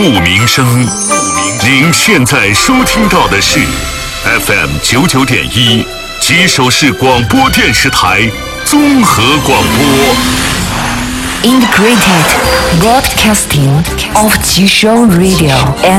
不鸣声。您现在收听到的是 FM99.1吉首市广播电视台综合广播。 Integrated Broadcasting of Jishou Radio